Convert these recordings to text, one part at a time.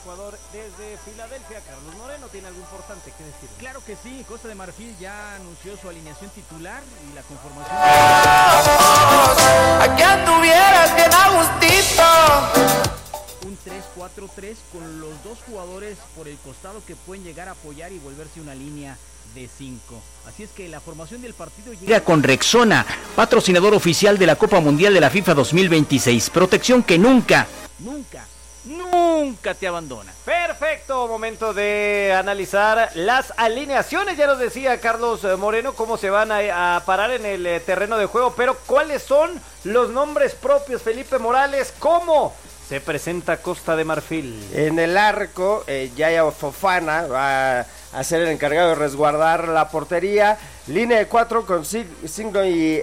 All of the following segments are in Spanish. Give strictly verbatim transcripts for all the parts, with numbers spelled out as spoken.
Ecuador desde Filadelfia. Carlos Moreno, ¿tiene algo importante que decir? Claro que sí, Costa de Marfil ya anunció su alineación titular y la conformación. A que anduvieras bien Agustito. Un tres cuatro tres con los dos jugadores por el costado que pueden llegar a apoyar y volverse una línea de cinco. Así es que la formación del partido llega con Rexona, patrocinador oficial de la Copa Mundial de la FIFA dos mil veintiséis. Protección que nunca, nunca, nunca te abandona. Perfecto, momento de analizar las alineaciones. Ya nos decía Carlos Moreno cómo se van a, a parar en el terreno de juego, pero ¿cuáles son los nombres propios, Felipe Morales? ¿Cómo se presenta Costa de Marfil? En el arco, eh, Yaya Fofana va a ser el encargado de resguardar la portería. Línea de cuatro con Signo y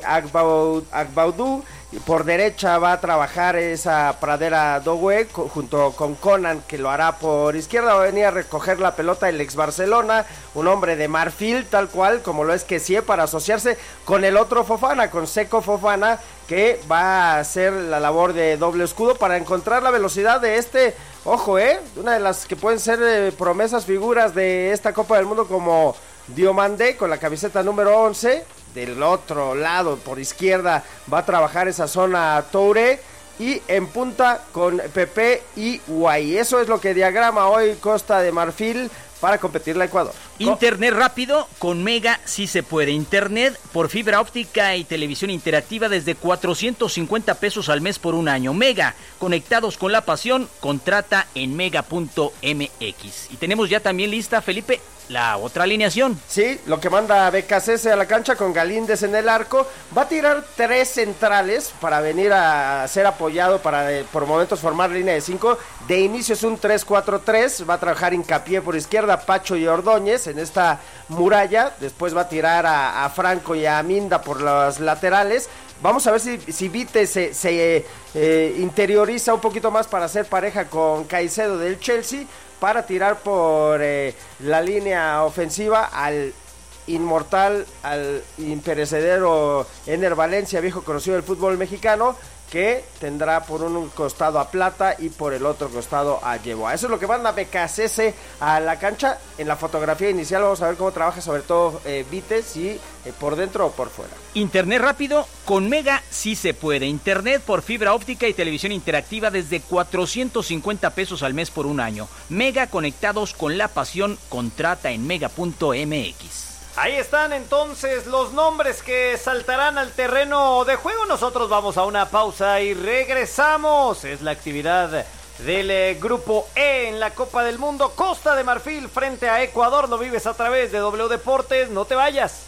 Agbaudú. Por derecha va a trabajar esa Pradera Dogue junto con Conan, que lo hará por izquierda. Va a venir a recoger la pelota el ex Barcelona, un hombre de Marfil, tal cual como lo es Kessie, para asociarse con el otro Fofana, con Seco Fofana, que va a hacer la labor de doble escudo para encontrar la velocidad de este, ojo, eh, una de las que pueden ser eh, promesas, figuras de esta Copa del Mundo, como Diomandé, con la camiseta número once. Del otro lado, por izquierda, va a trabajar esa zona Touré, y en punta con Pepe y Guay. Eso es lo que diagrama hoy Costa de Marfil para competir la Ecuador. Internet rápido, con Mega sí se puede. Internet por fibra óptica y televisión interactiva desde cuatrocientos cincuenta pesos al mes por un año. Mega, conectados con la pasión, contrata en mega punto m x. Y tenemos ya también lista, Felipe, la otra alineación. Sí, lo que manda B K C S a la cancha con Galíndez en el arco. Va a tirar tres centrales para venir a ser apoyado para eh, por momentos formar línea de cinco. De inicio es un tres cuatro tres. Va a trabajar Hincapié por izquierda, Pacho y Ordóñez en esta muralla. Después va a tirar a, a Franco y a Minda por los laterales. Vamos a ver si, si Vite se, se eh, interioriza un poquito más para hacer pareja con Caicedo del Chelsea, para tirar por eh, la línea ofensiva al inmortal, al imperecedero Ener Valencia, viejo conocido del fútbol mexicano, que tendrá por un costado a Plata y por el otro costado a Yeboah. Eso es lo que manda B K C S a la cancha. En la fotografía inicial vamos a ver cómo trabaja sobre todo eh, Vite, si eh, por dentro o por fuera. Internet rápido, con Mega sí se puede. Internet por fibra óptica y televisión interactiva desde cuatrocientos cincuenta pesos al mes por un año. Mega, conectados con la pasión, contrata en mega punto m x. Ahí están entonces los nombres que saltarán al terreno de juego. Nosotros vamos a una pausa y regresamos. Es la actividad del eh, Grupo E en la Copa del Mundo. Costa de Marfil frente a Ecuador. Lo vives a través de W Deportes. No te vayas.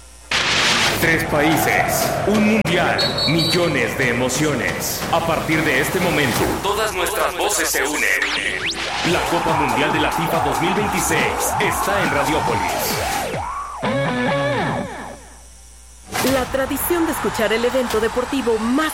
Tres países, un mundial, millones de emociones. A partir de este momento, todas nuestras voces se unen. La Copa Mundial de la FIFA dos mil veintiséis está en Radiópolis. La tradición de escuchar el evento deportivo más